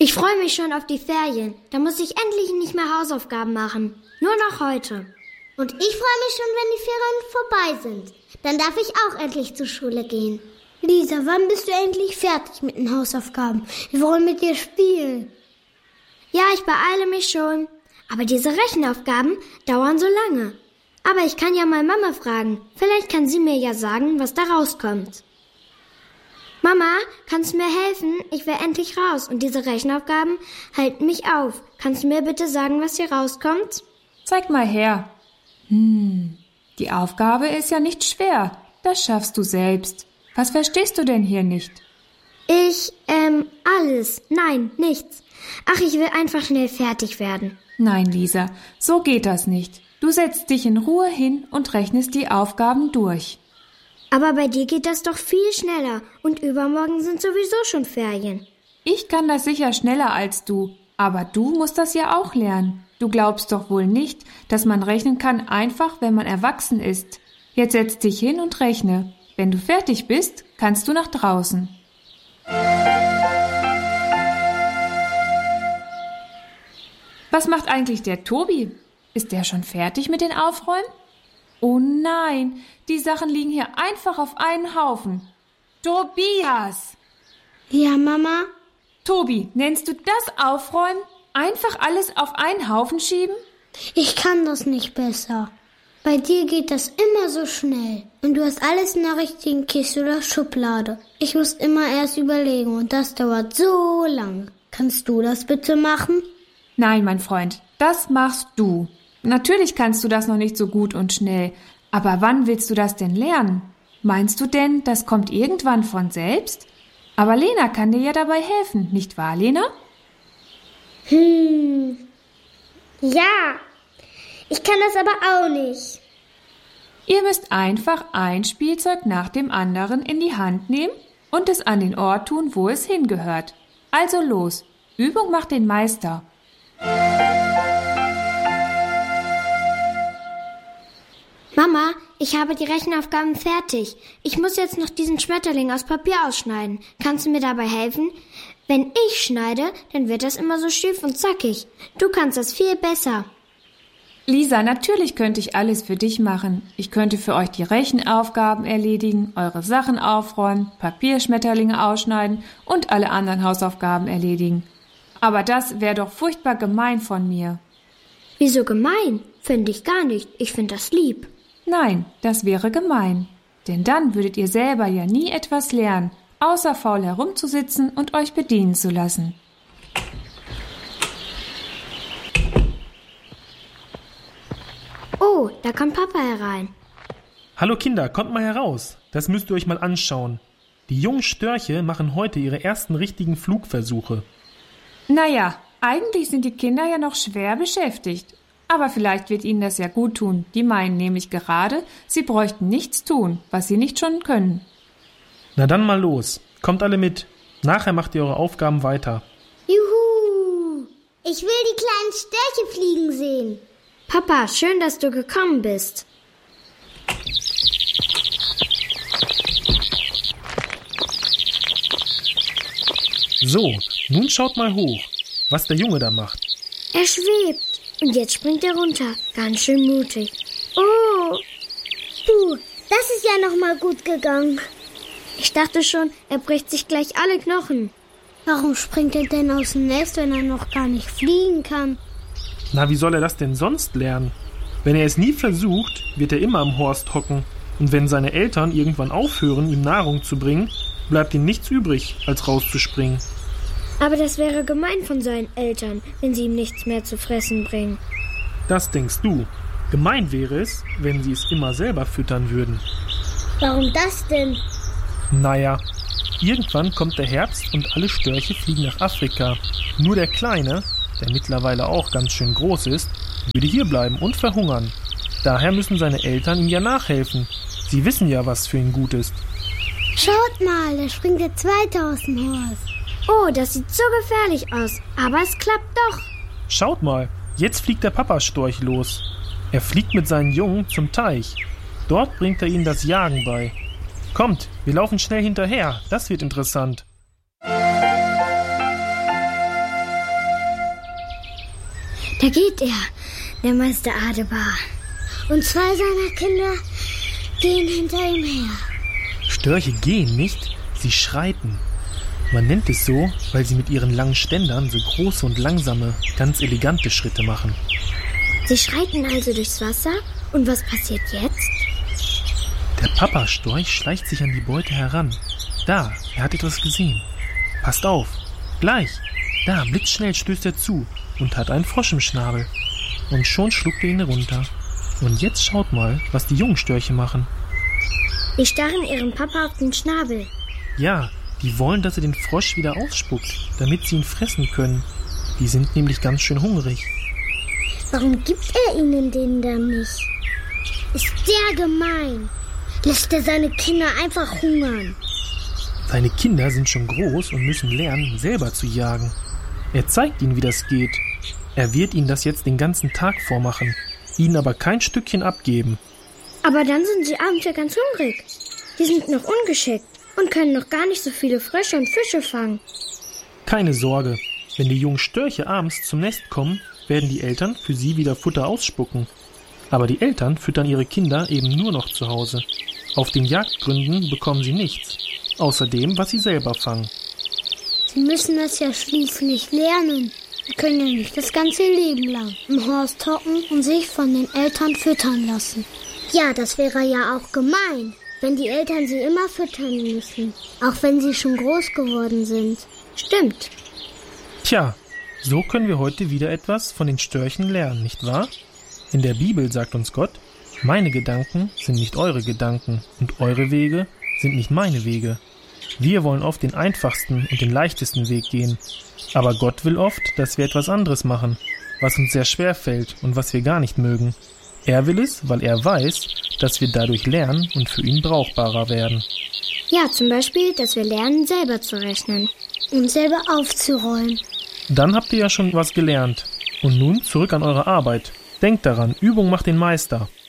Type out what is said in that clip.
Ich freue mich schon auf die Ferien. Da muss ich endlich nicht mehr Hausaufgaben machen. Nur noch heute. Und ich freue mich schon, wenn die Ferien vorbei sind. Dann darf ich auch endlich zur Schule gehen. Lisa, wann bist du endlich fertig mit den Hausaufgaben? Wir wollen mit dir spielen. Ja, ich beeile mich schon. Aber diese Rechenaufgaben dauern so lange. Aber ich kann ja mal Mama fragen. Vielleicht kann sie mir ja sagen, was da rauskommt. Mama, kannst du mir helfen? Ich will endlich raus und diese Rechenaufgaben halten mich auf. Kannst du mir bitte sagen, was hier rauskommt? Zeig mal her. Die Aufgabe ist ja nicht schwer. Das schaffst du selbst. Was verstehst du denn hier nicht? Alles. Nein, nichts. Ach, ich will einfach schnell fertig werden. Nein, Lisa, so geht das nicht. Du setzt dich in Ruhe hin und rechnest die Aufgaben durch. Aber bei dir geht das doch viel schneller und übermorgen sind sowieso schon Ferien. Ich kann das sicher schneller als du, aber du musst das ja auch lernen. Du glaubst doch wohl nicht, dass man rechnen kann einfach, wenn man erwachsen ist. Jetzt setz dich hin und rechne. Wenn du fertig bist, kannst du nach draußen. Was macht eigentlich der Tobi? Ist der schon fertig mit den Aufräumen? Oh nein, die Sachen liegen hier einfach auf einen Haufen. Tobias! Ja, Mama? Tobi, nennst du das Aufräumen? Einfach alles auf einen Haufen schieben? Ich kann das nicht besser. Bei dir geht das immer so schnell. Und du hast alles in der richtigen Kiste oder Schublade. Ich muss immer erst überlegen und das dauert so lang. Kannst du das bitte machen? Nein, mein Freund, das machst du. Natürlich kannst du das noch nicht so gut und schnell. Aber wann willst du das denn lernen? Meinst du denn, das kommt irgendwann von selbst? Aber Lena kann dir ja dabei helfen, nicht wahr, Lena? Ja, ich kann das aber auch nicht. Ihr müsst einfach ein Spielzeug nach dem anderen in die Hand nehmen und es an den Ort tun, wo es hingehört. Also los, Übung macht den Meister. Mama, ich habe die Rechenaufgaben fertig. Ich muss jetzt noch diesen Schmetterling aus Papier ausschneiden. Kannst du mir dabei helfen? Wenn ich schneide, dann wird das immer so schief und zackig. Du kannst das viel besser. Lisa, natürlich könnte ich alles für dich machen. Ich könnte für euch die Rechenaufgaben erledigen, eure Sachen aufräumen, Papierschmetterlinge ausschneiden und alle anderen Hausaufgaben erledigen. Aber das wäre doch furchtbar gemein von mir. Wieso gemein? Finde ich gar nicht. Ich finde das lieb. Nein, das wäre gemein. Denn dann würdet ihr selber ja nie etwas lernen, außer faul herumzusitzen und euch bedienen zu lassen. Oh, da kommt Papa herein. Hallo Kinder, kommt mal heraus. Das müsst ihr euch mal anschauen. Die jungen Störche machen heute ihre ersten richtigen Flugversuche. Naja, eigentlich sind die Kinder ja noch schwer beschäftigt. Aber vielleicht wird ihnen das ja gut tun. Die meinen nämlich gerade, sie bräuchten nichts tun, was sie nicht schon können. Na dann mal los. Kommt alle mit. Nachher macht ihr eure Aufgaben weiter. Juhu! Ich will die kleinen Störche fliegen sehen. Papa, schön, dass du gekommen bist. So, nun schaut mal hoch, was der Junge da macht. Er schwebt. Und jetzt springt er runter. Ganz schön mutig. Oh, das ist ja noch mal gut gegangen. Ich dachte schon, er bricht sich gleich alle Knochen. Warum springt er denn aus dem Nest, wenn er noch gar nicht fliegen kann? Na, wie soll er das denn sonst lernen? Wenn er es nie versucht, wird er immer am Horst hocken. Und wenn seine Eltern irgendwann aufhören, ihm Nahrung zu bringen, bleibt ihm nichts übrig, als rauszuspringen. Aber das wäre gemein von seinen Eltern, wenn sie ihm nichts mehr zu fressen bringen. Das denkst du. Gemein wäre es, wenn sie es immer selber füttern würden. Warum das denn? Naja, irgendwann kommt der Herbst und alle Störche fliegen nach Afrika. Nur der Kleine, der mittlerweile auch ganz schön groß ist, würde hier bleiben und verhungern. Daher müssen seine Eltern ihm ja nachhelfen. Sie wissen ja, was für ihn gut ist. Schaut mal, da springt der Zweite aus dem Horst. Oh, das sieht so gefährlich aus, aber es klappt doch. Schaut mal, jetzt fliegt der Papastorch los. Er fliegt mit seinen Jungen zum Teich. Dort bringt er ihnen das Jagen bei. Kommt, wir laufen schnell hinterher, das wird interessant. Da geht er, der Meister Adebar. Und 2 seiner Kinder gehen hinter ihm her. Störche gehen nicht, sie schreiten. Man nennt es so, weil sie mit ihren langen Ständern so große und langsame, ganz elegante Schritte machen. Sie schreiten also durchs Wasser. Und was passiert jetzt? Der Papastorch schleicht sich an die Beute heran. Da, er hat etwas gesehen. Passt auf, gleich. Da, blitzschnell stößt er zu und hat einen Frosch im Schnabel. Und schon schluckt er ihn runter. Und jetzt schaut mal, was die jungen Störche machen. Die starren ihrem Papa auf den Schnabel. Ja, die wollen, dass er den Frosch wieder ausspuckt, damit sie ihn fressen können. Die sind nämlich ganz schön hungrig. Warum gibt er ihnen den dann nicht? Ist der gemein? Lässt er seine Kinder einfach hungern? Seine Kinder sind schon groß und müssen lernen, selber zu jagen. Er zeigt ihnen, wie das geht. Er wird ihnen das jetzt den ganzen Tag vormachen, ihnen aber kein Stückchen abgeben. Aber dann sind sie abends ja ganz hungrig. Die sind noch ungeschickt und können noch gar nicht so viele Frösche und Fische fangen. Keine Sorge, wenn die jungen Störche abends zum Nest kommen, werden die Eltern für sie wieder Futter ausspucken. Aber die Eltern füttern ihre Kinder eben nur noch zu Hause. Auf den Jagdgründen bekommen sie nichts, außer dem, was sie selber fangen. Sie müssen das ja schließlich lernen. Sie können ja nicht das ganze Leben lang im Horst hocken und sich von den Eltern füttern lassen. Ja, das wäre ja auch gemein, wenn die Eltern sie immer füttern müssen, auch wenn sie schon groß geworden sind. Stimmt. Tja, so können wir heute wieder etwas von den Störchen lernen, nicht wahr? In der Bibel sagt uns Gott, meine Gedanken sind nicht eure Gedanken und eure Wege sind nicht meine Wege. Wir wollen oft den einfachsten und den leichtesten Weg gehen, aber Gott will oft, dass wir etwas anderes machen, was uns sehr schwer fällt und was wir gar nicht mögen. Er will es, weil er weiß, dass wir dadurch lernen und für ihn brauchbarer werden. Ja, zum Beispiel, dass wir lernen, selber zu rechnen. Und selber aufzuräumen. Dann habt ihr ja schon was gelernt. Und nun zurück an eure Arbeit. Denkt daran, Übung macht den Meister.